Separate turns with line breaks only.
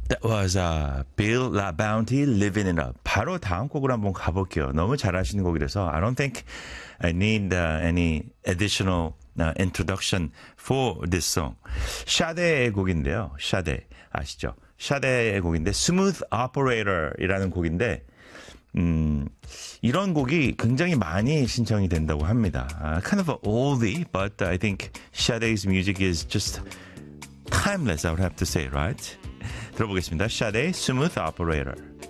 That was Bill LaBounty, Living It Up. 바로 다음 곡으로 한번 가볼게요. 너무 잘하시는 곡이라서 I don't think I need any additional introduction for this song. 샤데의 곡인데요. 샤데 아시죠? 샤데의 곡인데 Smooth Operator이라는 곡인데 이런 곡이 굉장히 많이 신청이 된다고 합니다. Kind of an oldie, but I think Sade's music is just timeless, I would have to say, right? 들어보겠습니다. Sade, Smooth Operator.